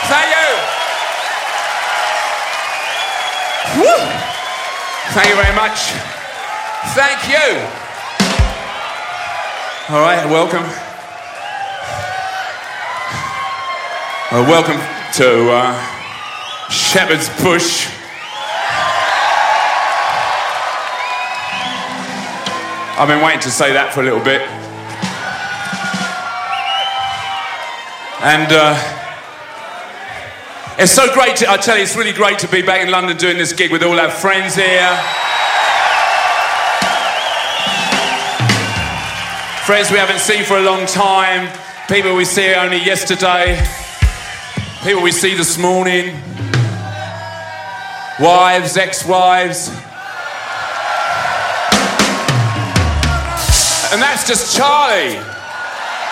Thank you. Woo. Thank you very much. Thank you. All right, welcome. Welcome to Shepherd's Bush. I've been waiting to say that for a little bit. And it's so great I tell you, it's really great to be back in London doing this gig with all our friends here. Friends we haven't seen for a long time. People we see only yesterday. People we see this morning. Wives, ex-wives. And that's just Charlie.